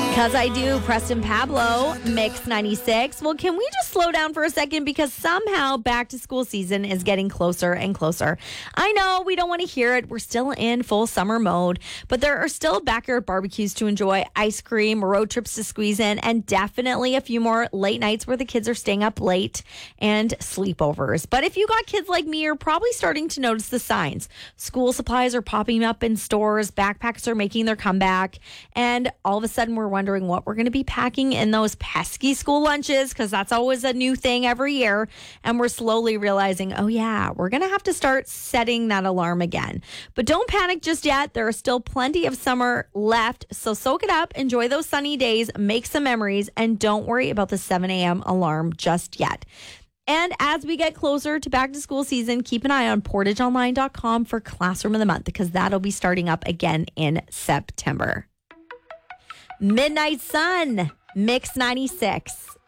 Because I do, Preston Pablo, Mix 96. Well, can we just slow down for a second? Because somehow back to school season is getting closer and closer. I know we don't want to hear it. We're still in full summer mode, but there are still backyard barbecues to enjoy, ice cream, road trips to squeeze in, and definitely a few more late nights where the kids are staying up late and sleepovers. But if you got kids like me, you're probably starting to notice the signs. School supplies are popping up in stores, backpacks are making their comeback, and all of a sudden we're wondering what we're going to be packing in those pesky school lunches, because that's always a new thing every year. And we're slowly realizing, oh yeah, we're going to have to start setting that alarm again. But don't panic just yet. There are still plenty of summer left. So soak it up, enjoy those sunny days, make some memories, and don't worry about the 7 a.m. alarm just yet. And as we get closer to back to school season, keep an eye on portageonline.com for Classroom of the Month, because that'll be starting up again in September. Midnight Sun, Mix 96.